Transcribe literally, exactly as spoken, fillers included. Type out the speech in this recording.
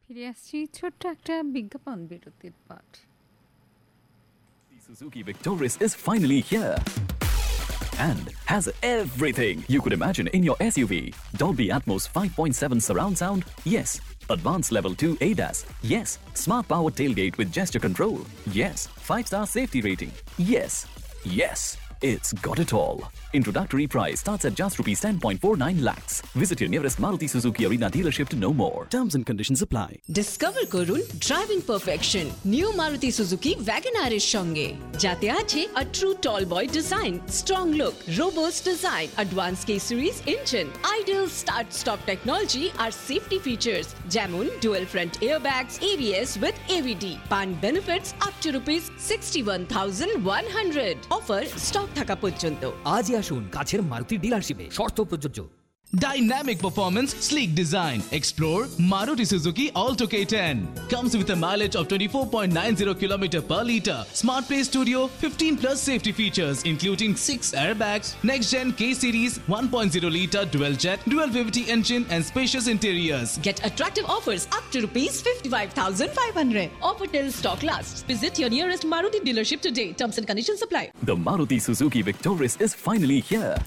ফিরে আসছি ছোট্ট একটা বিজ্ঞাপন বিরতির পর। Suzuki Victoris is finally here and has everything you could imagine in your S U V. Dolby Atmos five point seven surround sound, yes. Advanced level two A D A S, yes. Smart power tailgate with gesture control, yes. five star safety rating, yes. Yes, it's got it all. Introductory price starts at just rupees ten point four nine lakhs. Visit your nearest Maruti Suzuki Arena dealership to know more. Terms and conditions apply. Discover করুন driving perfection new Maruti Suzuki WagonR এর সঙ্গে, যাতে আছে a true tall boy design, strong look, robust design, advanced K series engine, ideal start stop technology R safety features যেমন dual front airbags, A B S with A V D, পান benefits up to rupees sixty-one thousand one hundred. Offer stock থাকা পর্যন্ত। আজই আসুন কাছের মারুতি ডিলারশিপে, শর্ত প্রযোজ্য। Dynamic performance, sleek design. Explore Maruti Suzuki Alto K ten. Comes with a mileage of twenty-four point nine zero kilometers per liter. Smart Play Studio, fifteen plus safety features including six airbags, next-gen K series, one point zero liter dual jet, dual V V T engine and spacious interiors. Get attractive offers up to rupees fifty-five thousand five hundred. Offer till stock lasts. Visit your nearest Maruti dealership today. Terms and conditions apply. The Maruti Suzuki Victoris is finally here